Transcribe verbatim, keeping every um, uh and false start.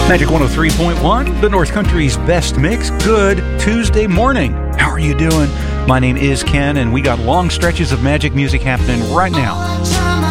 Magic one oh three point one, the North Country's best mix. Good Tuesday morning. How are you doing? My name is Ken, and we got long stretches of magic music happening right now.